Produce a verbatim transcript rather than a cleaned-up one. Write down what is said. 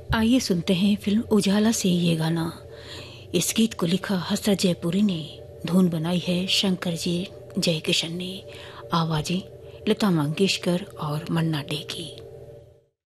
आइए सुनते हैं फिल्म उजाला से ये गाना। इस गीत को लिखा हसरत जयपुरी ने, धुन बनाई है शंकर जी जयकिशन ने, आवाजें लता मंगेशकर और मन्ना डे की।